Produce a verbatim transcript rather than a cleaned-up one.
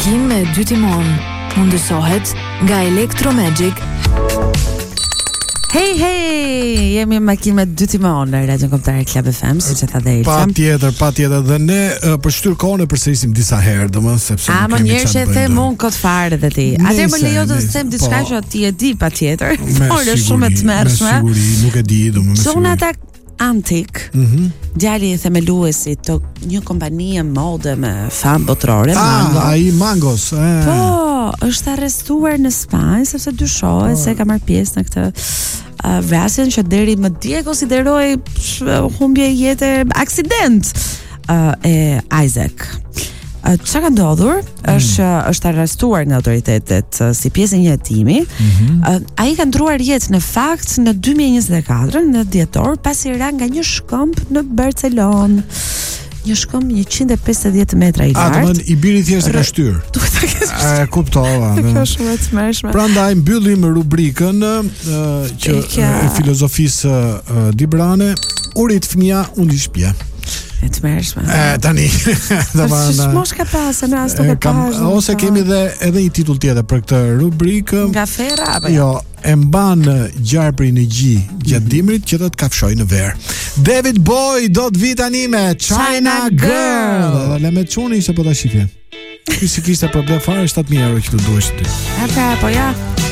makinë me dy timon. Mundësohet nga Electromagic. Hej, hej, jemi në makinë me dy timon në Radio Kombëtare Club F M, siç e tha dhe Ilka. Patjetër, patjetër, dhe ne uh, për shtyr kohën e përsërisim disa herë, domethënë sepse A më njerëz që them unë kot fare dhe ti. Atë më lejo të them diçka që ti e di patjetër. Por është shumë e tmerrshme. Me siguri, nuk e di, domethënë. Zona ta Antik, mm-hmm. djali i themeluesi të një kompanie mode me fam botërore, ah, Mango. Ai Mangos. Eh. Po, është arrestuar në Spanjë sepse dyshohet oh. se ka marrë pjesë në këtë uh, vrasjen që deri më dje konsideroi humbje jete aksident uh, e Isaac. Çka ka ndodhur mm. është është arrestuar nga autoritetet si pjesë e një hetimi. Mm-hmm. Ai ka ndruar jetë në fakt në dy mijë e njëzet e katër në dhjetor pasi ra nga një shkëmb në Barcelonë. Një shkëmb njëqind e pesëdhjetë metra i lartë. A, do i biri thjesht e ka shtyr. Duhet ta kesh. E kuptova. Kjo është shumë e tmerrshme. Prandaj mbyllim rubrikën uh, që e filozofisë uh, Dibrane, urit fëmia unë i shtëpia. E të mërshme. E, tani. Që mosh ka pasë, në asë të pasë. Ose kemi dhe edhe një titull tjetër për këtë rubrikë. Nga fera? Jo, e mban gjarprin e gji gjatë dimrit që do të kafshoj në verë. David Bowie do të vi tani me China Girl. Dhe le me çuni se po ta shifje. Ky si kishte problem fare shtatëmijë euro që të duhesh ti. A pra, po ja.